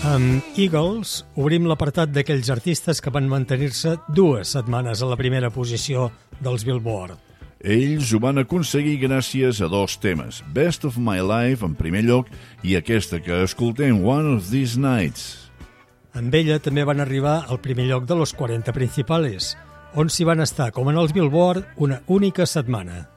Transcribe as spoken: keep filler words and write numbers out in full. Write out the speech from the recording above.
Amb Eagles obrim l'apartat d'aquells artistes que van mantenir-se dues setmanes a la primera posició dels Billboard. Ells ho van aconseguir gràcies a dos temes, Best of My Life en primer lloc i aquesta que escoltem, One of These Nights. Amb ella també van arribar al primer lloc de los quaranta principales, on s'hi van estar, com en els Billboard, una única setmana.